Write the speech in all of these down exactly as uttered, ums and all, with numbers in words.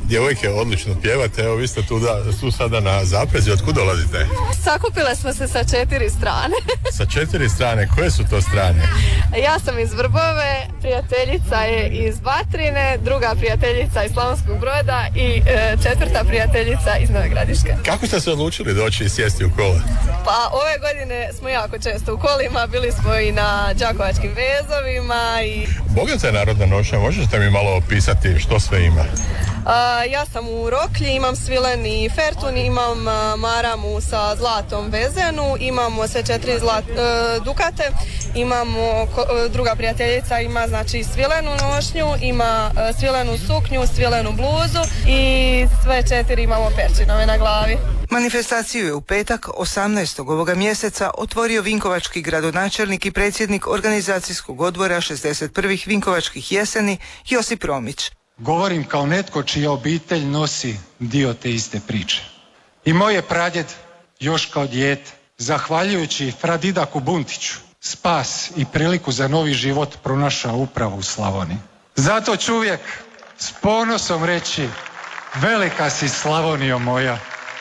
Djevojke, odlično pjevate, evo vi ste tu, da, tu sada na zaprezi, otkud dolazite? Sakupile smo se sa četiri strane. Sa četiri strane, koje su to strane? Ja sam iz Vrbove, prijateljica je iz Batrine, druga prijateljica iz Slavonskog Broda i e, četvrta prijateljica iz Nove Gradiške. Kako ste se odlučili doći i sjesti u kola? Pa ove godine smo jako često u kolima, bili smo i na Đakovačkim vezovima i... Bogata je narodna nošnja, možete mi malo opisati što sve ima? Uh, ja sam u Roklji, imam svileni fertun, imam uh, maramu sa zlatom vezenu, imamo sve četiri zlat, uh, dukate, imamo ko, uh, druga prijateljica ima znači svilenu nošnju, ima uh, svilenu suknju, svilenu bluzu i sve četiri imamo perčinove na glavi. Manifestaciju je u petak osamnaestog ovoga mjeseca otvorio vinkovački gradonačelnik i predsjednik organizacijskog odbora šezdeset prvih vinkovačkih jeseni Josip Romić. Govorim kao netko čija obitelj nosi dio te iste priče. I moj je pradjed još kao dijete, zahvaljujući Fradidaku Buntiću, spas i priliku za novi život pronašao upravo u Slavoniji. Zato ću uvijek s ponosom reći: velika si Slavonijo moja.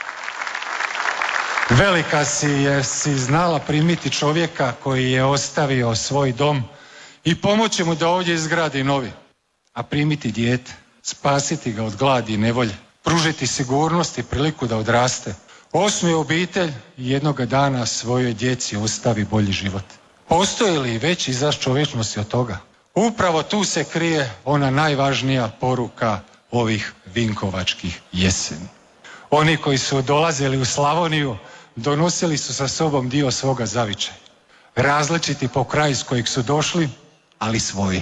Velika si jer si znala primiti čovjeka koji je ostavio svoj dom i pomoći mu da ovdje izgradi novi. A primiti dijete, spasiti ga od gladi i nevolje, pružiti sigurnost i priliku da odraste, osnuje obitelj i jednoga dana svojoj djeci ostavi bolji život. Postoji li veći izraz čovječnosti od toga? Upravo tu se krije ona najvažnija poruka ovih vinkovačkih jeseni. Oni koji su dolazili u Slavoniju donosili su sa sobom dio svoga zavičaja. Različiti po kraju iz kojeg su došli, ali svoji.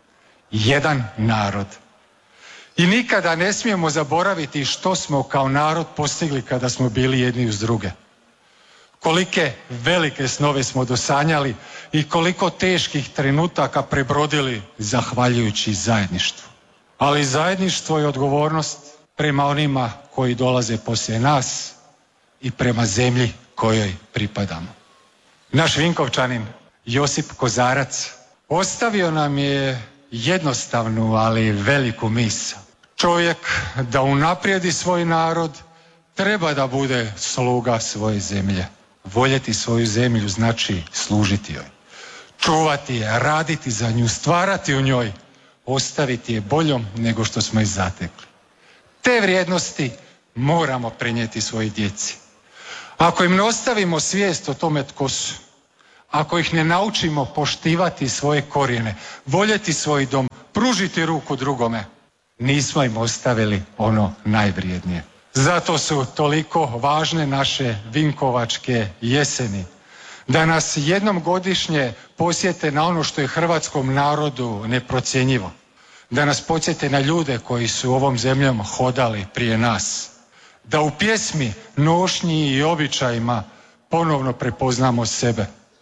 Jedan narod. I nikada ne smijemo zaboraviti što smo kao narod postigli kada smo bili jedni uz druge. Kolike velike snove smo dosanjali i koliko teških trenutaka prebrodili zahvaljujući zajedništvu. Ali zajedništvo je odgovornost prema onima koji dolaze poslije nas i prema zemlji kojoj pripadamo. Naš Vinkovčanin Josip Kozarac ostavio nam je jednostavnu, ali veliku misao. Čovjek da unaprijedi svoj narod treba da bude sluga svoje zemlje. Voljeti svoju zemlju znači služiti joj. Čuvati je, raditi za nju, stvarati u njoj, ostaviti je boljom nego što smo ih zatekli. Te vrijednosti moramo prenijeti svojoj djeci. Ako im ne ostavimo svijest o tome tko su, ako ih ne naučimo poštivati svoje korijene, voljeti svoj dom, pružiti ruku drugome, nismo im ostavili ono najvrijednije. Zato su toliko važne naše vinkovačke jeseni, da nas jednom godišnje posjete na ono što je hrvatskom narodu neprocjenjivo, da nas podsjete na ljude koji su ovom zemljom hodali prije nas, da u pjesmi, nošnji i običajima ponovno prepoznamo sebe,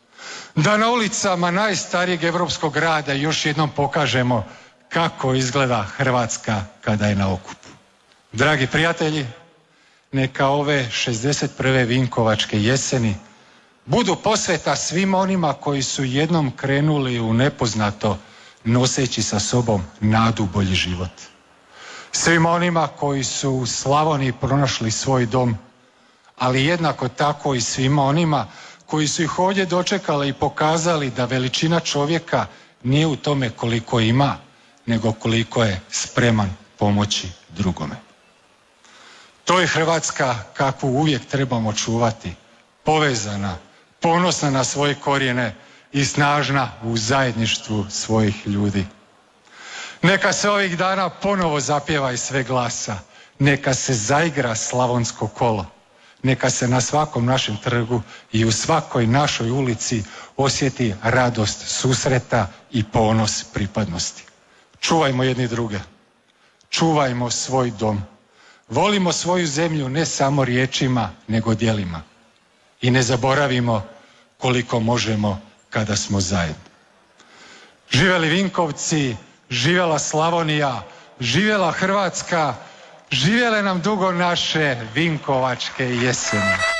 da na ulicama najstarijeg europskog grada još jednom pokažemo kako izgleda Hrvatska kada je na okupu. Dragi prijatelji, neka ove šezdeset prve vinkovačke jeseni budu posveta svima onima koji su jednom krenuli u nepoznato noseći sa sobom nadu u bolji život. Svima onima koji su u Slavoniji pronašli svoj dom, ali jednako tako i svima onima koji su ih ovdje dočekali i pokazali da veličina čovjeka nije u tome koliko ima, nego koliko je spreman pomoći drugome. To je Hrvatska kakvu uvijek trebamo čuvati, povezana, ponosna na svoje korijene i snažna u zajedništvu svojih ljudi. Neka se ovih dana ponovo zapjeva iz sve glasa, neka se zaigra slavonsko kolo, neka se na svakom našem trgu i u svakoj našoj ulici osjeti radost susreta i ponos pripadnosti. Čuvajmo jedni druge, čuvajmo svoj dom, volimo svoju zemlju ne samo riječima, nego djelima. I ne zaboravimo koliko možemo kada smo zajedno. Živjeli Vinkovci, živjela Slavonija, živjela Hrvatska, živjele nam dugo naše vinkovačke jeseni.